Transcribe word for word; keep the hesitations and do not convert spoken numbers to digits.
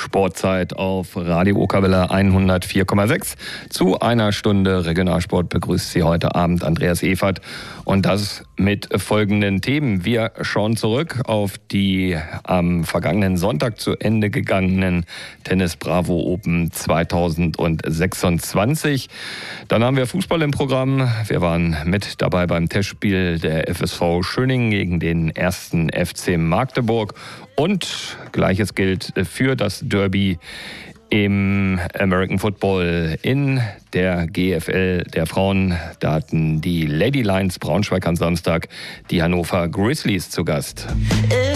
Sportzeit auf Radio Okerwelle hundertvier Komma sechs. Zu einer Stunde Regionalsport begrüßt Sie heute Abend Andreas Evert und das mit folgenden Themen. Wir schauen zurück auf die am vergangenen Sonntag zu Ende gegangenen Tennis Bravo Open zweitausendsechsundzwanzig. Dann haben wir Fußball im Programm. Wir waren mit dabei beim Testspiel der F S V Schöningen gegen den ersten F C Magdeburg. Und Gleiches gilt für das Derby im American Football in der G F L der Frauen. Da hatten die Lady Lions Braunschweig am Samstag die Hannover Grizzlies zu Gast.